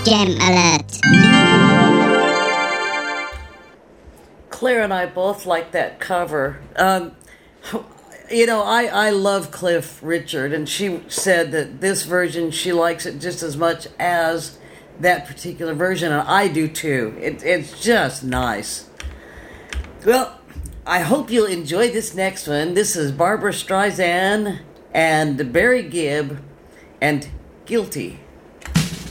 Gem alert. Claire and I both like that cover. I love Cliff Richard, and she said that this version, she likes it just as much as that particular version, and I do too. It's just nice. Well, I hope you'll enjoy this next one. This is Barbra Streisand and Barry Gibb and Guilty.